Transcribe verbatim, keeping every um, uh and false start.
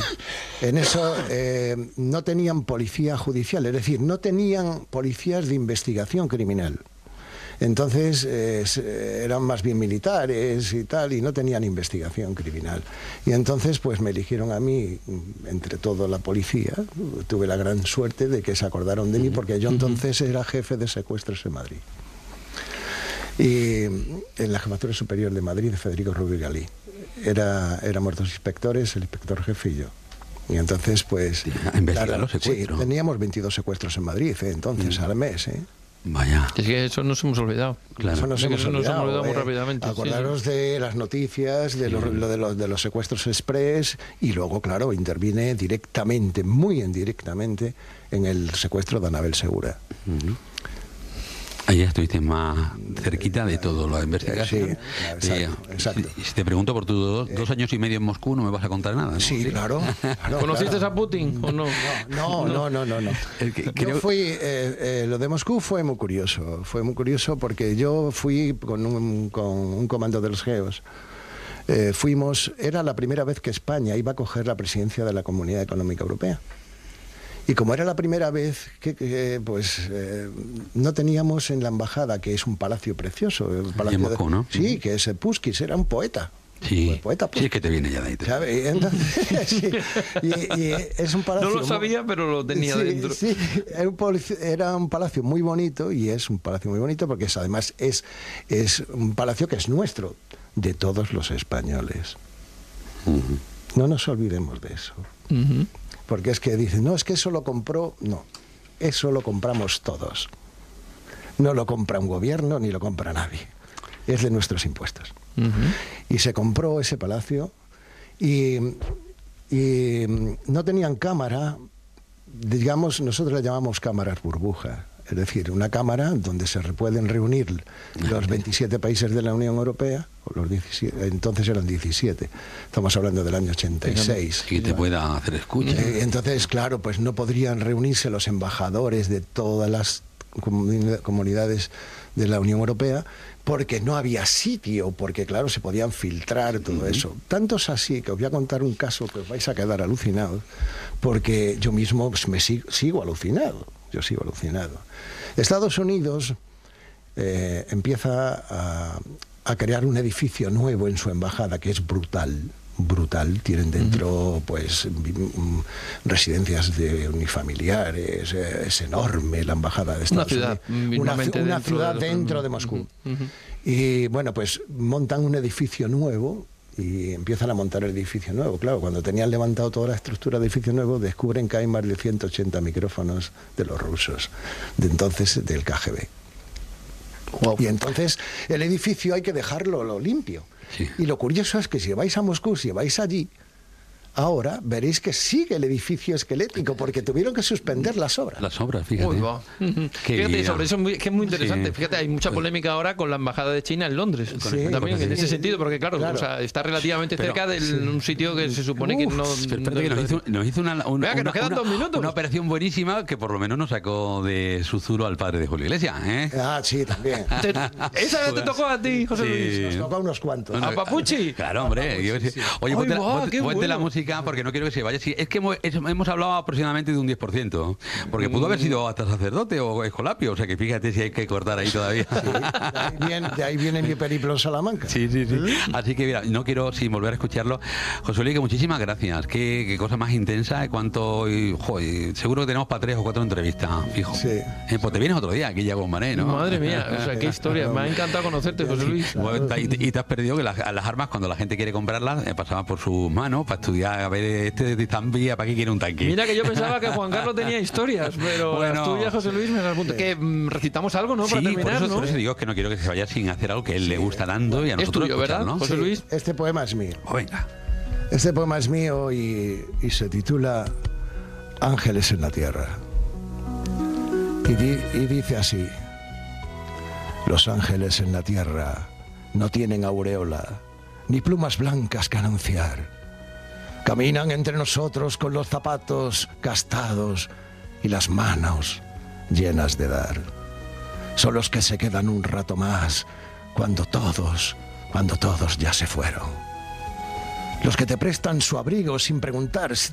en eso eh, no tenían policía judicial, es decir, no tenían policías de investigación criminal. Entonces eh, eran más bien militares y tal, y no tenían investigación criminal. Y entonces pues me eligieron a mí, entre toda la policía. Tuve la gran suerte de que se acordaron de mí, porque yo entonces era jefe de secuestros en Madrid. Y en la Jefatura Superior de Madrid, de Federico Rubio Galí. Era, éramos dos inspectores, el inspector jefe y yo. Y entonces pues... Investigar los secuestros. Sí, teníamos veintidós secuestros en Madrid, ¿eh? entonces, mm. al mes, ¿eh? Vaya. Es que eso nos hemos olvidado. Claro. Eso nos, es que hemos, eso olvidado, nos hemos olvidado eh. muy rápidamente. Acordaros sí. de las noticias, de, sí. lo, lo de, los, de los secuestros express, y luego, claro, intervine directamente, muy indirectamente, en el secuestro de Anabel Segura. Uh-huh. Ahí estuviste más cerquita de todo lo de investigación. Sí, exacto. exacto. Si, si te pregunto por tus dos, dos años y medio en Moscú, no me vas a contar nada, ¿no? Sí, claro. claro ¿Conociste claro. a Putin o no? No, no, no, no. no, no. El que, creo... Yo fui, eh, eh, lo de Moscú fue muy curioso. Fue muy curioso porque yo fui con un, con un comando de los geos. Eh, fuimos, era la primera vez que España iba a coger la presidencia de la Comunidad Económica Europea. Y como era la primera vez que, que pues eh, no teníamos en la embajada, que es un palacio precioso, el palacio en Moscú, ¿no? de, sí, que es Puskis, era un poeta. Sí, un poeta, sí, es que te viene ya de ahí. ¿Sabe? Entonces, sí, y, y es un palacio... No lo sabía, muy, pero lo tenía sí, dentro. Sí, era un, era un palacio muy bonito, y es un palacio muy bonito porque es, además es, es un palacio que es nuestro, de todos los españoles. Uh-huh. No nos olvidemos de eso. Uh-huh. Porque es que dicen, no, es que eso lo compró... No, eso lo compramos todos. No lo compra un gobierno ni lo compra nadie. Es de nuestros impuestos. Uh-huh. Y se compró ese palacio y, y no tenían cámara, digamos, nosotros le llamamos cámaras burbuja. Es decir, una cámara donde se pueden reunir los veintisiete países de la Unión Europea, o los diecisiete, entonces eran diecisiete, estamos hablando del año ochenta y seis. Que te pueda hacer escucha. Eh, entonces, claro, pues no podrían reunirse los embajadores de todas las comunidades de la Unión Europea, porque no había sitio, porque claro, se podían filtrar todo uh-huh. eso. Tanto es así que os voy a contar un caso que os vais a quedar alucinados, porque yo mismo pues, me sigo, sigo alucinado. Yo sigo alucinado. Estados Unidos eh, empieza a, a crear un edificio nuevo en su embajada que es brutal, brutal. Tienen dentro pues residencias de unifamiliares, eh, es enorme la embajada de Estados Unidos. Una ciudad, una, una ciudad de dentro de Moscú. Uh-huh. Uh-huh. Y bueno, pues montan un edificio nuevo y empiezan a montar el edificio nuevo. Claro, cuando tenían levantado toda la estructura del edificio nuevo, descubren que hay más de ciento ochenta micrófonos de los rusos, de entonces del K G B. Wow. Y entonces el edificio hay que dejarlo lo limpio. Sí. Y lo curioso es que si vais a Moscú, si vais allí, ahora veréis que sigue el edificio esquelético, porque tuvieron que suspender las obras. Las obras, fíjate. Uy, wow. Fíjate, sobre eso muy, que es muy interesante. Sí. Fíjate, hay mucha polémica ahora con la embajada de China en Londres. Sí, también en ese sentido, porque claro, claro. O sea, está relativamente pero, cerca de sí. un sitio que se supone Uf, que no... Pero no, que nos hizo, nos hizo una, una, Venga, que nos quedan una, dos minutos. Una operación buenísima que por lo menos nos sacó de Suzuro al padre de Julio Iglesias, ¿eh? Ah, sí, también. Te, ¿Esa te tocó a ti, José sí. Luis? Nos tocó a unos cuantos. ¿A Papuchi? Claro, hombre. Yo, sí. Oye, ponte, Ay, wow, ponte, ponte bueno. la música porque no quiero que se vaya. Sí, es que hemos, hemos hablado aproximadamente de un diez por ciento, porque pudo haber sido hasta sacerdote o escolapio, o sea que fíjate si hay que cortar ahí todavía. Sí, de, ahí viene, de ahí viene mi periplo en Salamanca. Sí, sí, sí. Así que mira, no quiero sin volver a escucharlo. José Luis, que muchísimas gracias. Qué, qué cosa más intensa, cuánto. Y, joder, seguro que tenemos para tres o cuatro entrevistas, fijo. Sí. Eh, pues te vienes otro día, aquí ya con Mané, ¿no? Madre mía, o sea, qué historia. Me ha encantado conocerte, José Luis. Y, y te has perdido que las, las armas, cuando la gente quiere comprarlas, eh, pasaban por sus manos para estudiar, a ver, este de Zambia, ¿para qué quiere un tanque? Mira que yo pensaba que Juan Carlos tenía historias, pero bueno, las tuyas, José Luis, me las apunto. Que mm, recitamos algo, ¿no? Sí, para terminar, por eso, ¿no? por eso digo que no quiero que se vaya sin hacer algo que a él sí. le gusta tanto y a nosotros. Es tuyo, ¿verdad, ¿no? José sí, Luis? Este poema es mío. Oh, venga. Este poema es mío y, y se titula Ángeles en la Tierra. Y, di, y dice así: los ángeles en la tierra no tienen aureola, ni plumas blancas que anunciar. Caminan entre nosotros con los zapatos gastados y las manos llenas de dar. Son los que se quedan un rato más cuando todos, cuando todos ya se fueron. Los que te prestan su abrigo sin preguntar